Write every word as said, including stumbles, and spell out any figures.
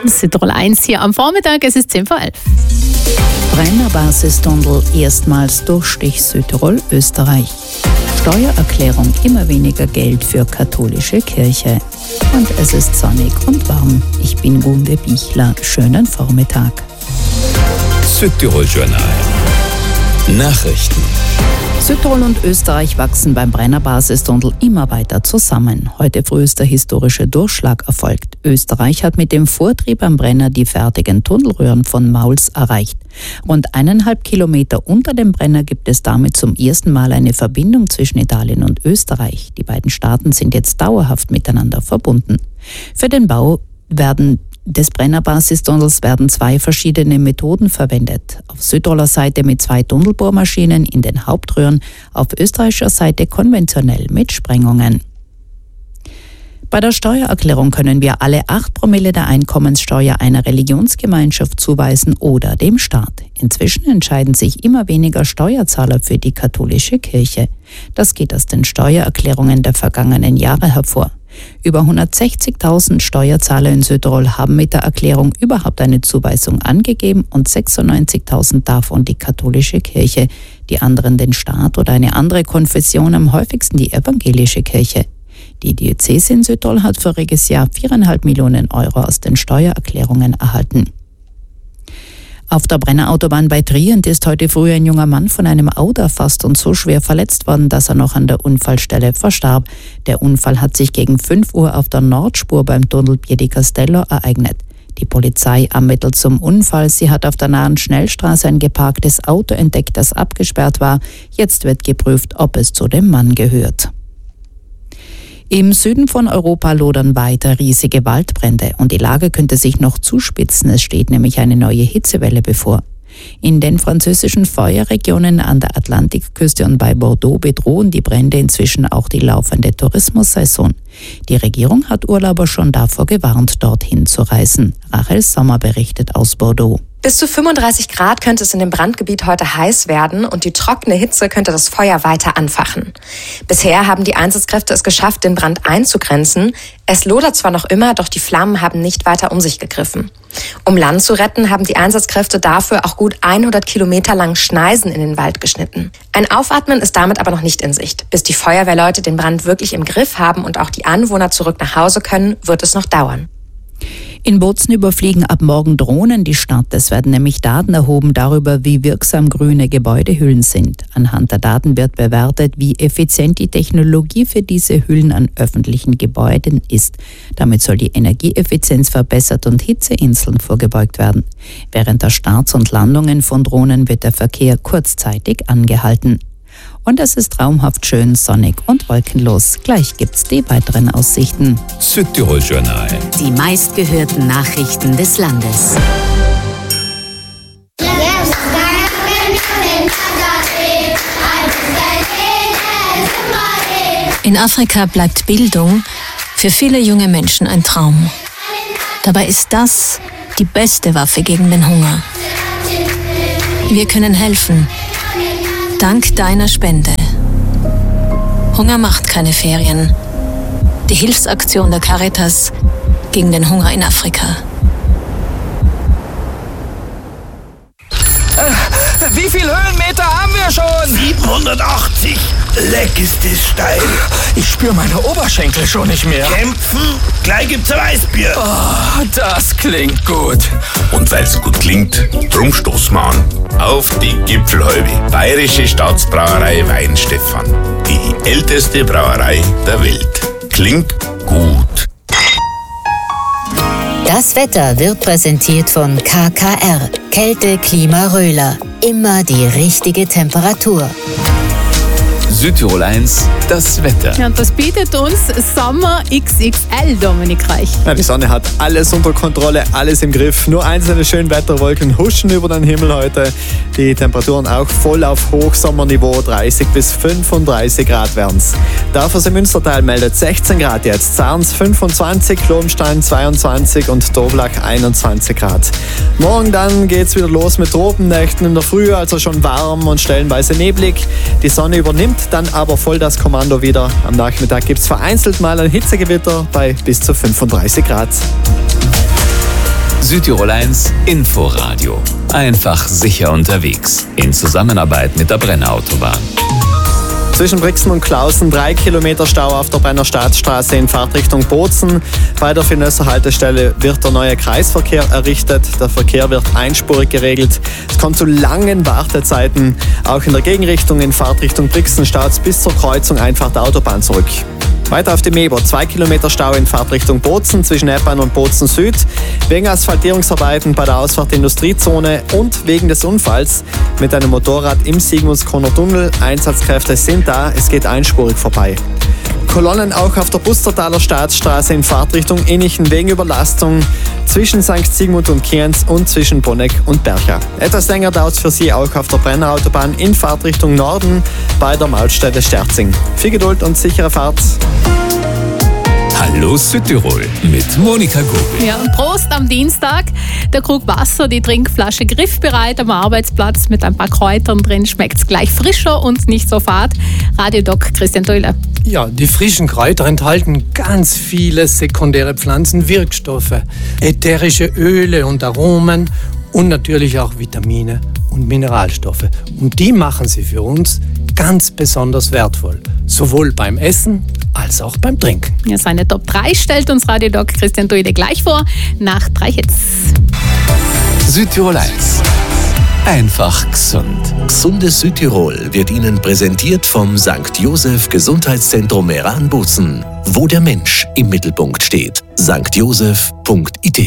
Südtirol eins hier am Vormittag, es ist zehn vor elf. Brennerbasistunnel erstmals Durchstich Südtirol, Österreich. Steuererklärung, immer weniger Geld für katholische Kirche. Und es ist sonnig und warm. Ich bin Gunde Bichler. Schönen Vormittag. Südtirol Journal. Nachrichten. Südtirol und Österreich wachsen beim Brennerbasistunnel immer weiter zusammen. Heute früh ist der historische Durchschlag erfolgt. Österreich hat mit dem Vortrieb am Brenner die fertigen Tunnelröhren von Mauls erreicht. Rund eineinhalb Kilometer unter dem Brenner gibt es damit zum ersten Mal eine Verbindung zwischen Italien und Österreich. Die beiden Staaten sind jetzt dauerhaft miteinander verbunden. Für den Bau werden des Brennerbasistunnels werden zwei verschiedene Methoden verwendet. Auf Südtiroler Seite mit zwei Tunnelbohrmaschinen in den Hauptröhren, auf österreichischer Seite konventionell mit Sprengungen. Bei der Steuererklärung können wir alle acht Promille der Einkommenssteuer einer Religionsgemeinschaft zuweisen oder dem Staat. Inzwischen entscheiden sich immer weniger Steuerzahler für die katholische Kirche. Das geht aus den Steuererklärungen der vergangenen Jahre hervor. Über hundertsechzigtausend Steuerzahler in Südtirol haben mit der Erklärung überhaupt eine Zuweisung angegeben und sechsundneunzigtausend davon die katholische Kirche, die anderen den Staat oder eine andere Konfession, am häufigsten die evangelische Kirche. Die Diözese in Südtirol hat voriges Jahr viereinhalb Millionen Euro aus den Steuererklärungen erhalten. Auf der Brennerautobahn bei Trient ist heute früh ein junger Mann von einem Auto erfasst und so schwer verletzt worden, dass er noch an der Unfallstelle verstarb. Der Unfall hat sich gegen fünf Uhr auf der Nordspur beim Tunnel Piedi Castello ereignet. Die Polizei ermittelt zum Unfall. Sie hat auf der nahen Schnellstraße ein geparktes Auto entdeckt, das abgesperrt war. Jetzt wird geprüft, ob es zu dem Mann gehört. Im Süden von Europa lodern weiter riesige Waldbrände und die Lage könnte sich noch zuspitzen. Es steht nämlich eine neue Hitzewelle bevor. In den französischen Feuerregionen an der Atlantikküste und bei Bordeaux bedrohen die Brände inzwischen auch die laufende Tourismussaison. Die Regierung hat Urlauber schon davor gewarnt, dorthin zu reisen. Rachel Sommer berichtet aus Bordeaux. Bis zu fünfunddreißig Grad könnte es in dem Brandgebiet heute heiß werden und die trockene Hitze könnte das Feuer weiter anfachen. Bisher haben die Einsatzkräfte es geschafft, den Brand einzugrenzen. Es lodert zwar noch immer, doch die Flammen haben nicht weiter um sich gegriffen. Um Land zu retten, haben die Einsatzkräfte dafür auch gut hundert Kilometer lang Schneisen in den Wald geschnitten. Ein Aufatmen ist damit aber noch nicht in Sicht. Bis die Feuerwehrleute den Brand wirklich im Griff haben und auch die Anwohner zurück nach Hause können, wird es noch dauern. In Bozen überfliegen ab morgen Drohnen die Stadt. Es werden nämlich Daten erhoben darüber, wie wirksam grüne Gebäudehüllen sind. Anhand der Daten wird bewertet, wie effizient die Technologie für diese Hüllen an öffentlichen Gebäuden ist. Damit soll die Energieeffizienz verbessert und Hitzeinseln vorgebeugt werden. Während der Starts und Landungen von Drohnen wird der Verkehr kurzzeitig angehalten. Und es ist traumhaft schön, sonnig und wolkenlos. Gleich gibt's die weiteren Aussichten. Südtirol Journal. Die meistgehörten Nachrichten des Landes. In Afrika bleibt Bildung für viele junge Menschen ein Traum. Dabei ist das die beste Waffe gegen den Hunger. Wir können helfen. Dank deiner Spende. Hunger macht keine Ferien. Die Hilfsaktion der Caritas gegen den Hunger in Afrika. Äh, wie viel Höhenmeter haben wir schon? siebenhundertachtzig. Leck ist das steil. Ich spüre meine Oberschenkel schon nicht mehr. Kämpfen? Gleich gibt's ein Weißbier. Oh, das klingt gut. Und weil's gut klingt, drum stoßen wir an. Auf die Gipfelhalbe. Bayerische Staatsbrauerei Weinstefan. Die älteste Brauerei der Welt. Klingt gut. Das Wetter wird präsentiert von K K R. Kälte, Klima, Röhler. Immer die richtige Temperatur. Südtirol eins, das Wetter. Ja, und das bietet uns Sommer X X L, Dominik Reich. Ja, die Sonne hat alles unter Kontrolle, alles im Griff. Nur einzelne Schönwetterwolken huschen über den Himmel heute. Die Temperaturen auch voll auf Hochsommerniveau, dreißig bis fünfunddreißig Grad werden's. Dafür im Münstertal meldet sechzehn Grad jetzt, Zahns fünfundzwanzig, Klomstein zweiundzwanzig und Toblach einundzwanzig Grad. Morgen dann geht's wieder los mit Tropennächten in der Früh, also schon warm und stellenweise neblig. Die Sonne übernimmt dann aber voll das Kommando wieder. Am Nachmittag gibt's vereinzelt mal ein Hitzegewitter bei bis zu fünfunddreißig Grad. Südtirol eins Inforadio. Einfach sicher unterwegs. In Zusammenarbeit mit der Brenner-Autobahn. Zwischen Brixen und Klausen drei Kilometer Stau auf der Brenner Staatsstraße in Fahrtrichtung Bozen. Bei der Finösser Haltestelle wird der neue Kreisverkehr errichtet. Der Verkehr wird einspurig geregelt. Es kommt zu langen Wartezeiten. Auch in der Gegenrichtung in Fahrtrichtung Brixen staut es bis zur Kreuzung Einfahrt der Autobahn zurück. Weiter auf dem Eber, zwei Kilometer Stau in Fahrtrichtung Bozen zwischen Eppan und Bozen Süd. Wegen Asphaltierungsarbeiten bei der Ausfahrt Industriezone und wegen des Unfalls mit einem Motorrad im Sigmundskroner Tunnel. Einsatzkräfte sind da, es geht einspurig vorbei. Kolonnen auch auf der Bustertaler Staatsstraße in Fahrtrichtung Innichen wegen Überlastung zwischen Sankt Sigmund und Kienz und zwischen Bonneck und Bercha. Etwas länger dauert es für Sie auch auf der Brenner Autobahn in Fahrtrichtung Norden bei der Mautstelle Sterzing. Viel Geduld und sichere Fahrt. Hallo Südtirol mit Monika Gobel. Ja, und Prost am Dienstag. Der Krug Wasser, die Trinkflasche griffbereit am Arbeitsplatz mit ein paar Kräutern drin. Schmeckt's gleich frischer und nicht so fad. Radiodoc Christian Töller. Ja, die frischen Kräuter enthalten ganz viele sekundäre Pflanzenwirkstoffe, ätherische Öle und Aromen und natürlich auch Vitamine und Mineralstoffe. Und die machen sie für uns ganz besonders wertvoll, sowohl beim Essen als auch beim Trinken. Ja, seine Top drei stellt uns Radiodoc Christian Töller gleich vor, nach drei Hits. Südtirol eins. Einfach gesund. Gesundes Südtirol wird Ihnen präsentiert vom Sankt Joseph Gesundheitszentrum Meran-Bozen, wo der Mensch im Mittelpunkt steht. sankt joseph punkt I T